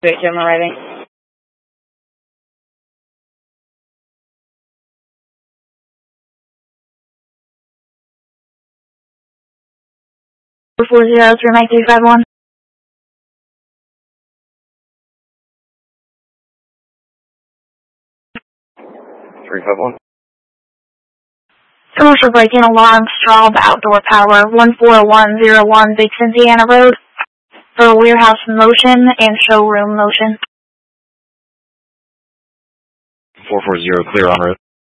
Wait, Jim, arriving. Four 351. Commercial break-in alarm, Straub Outdoor Power, 14101 Big Indiana Road, for warehouse motion and showroom motion. 440, clear en route.